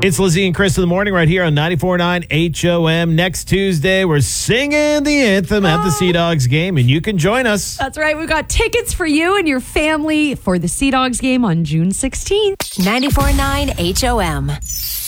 It's Lizzie and Chris in the morning right here on 94.9 HOM. Next Tuesday, we're singing the anthem at the Sea Dogs game, and you can join us. That's right. We've got tickets for you and your family for the Sea Dogs game on June 16th. 94.9 HOM.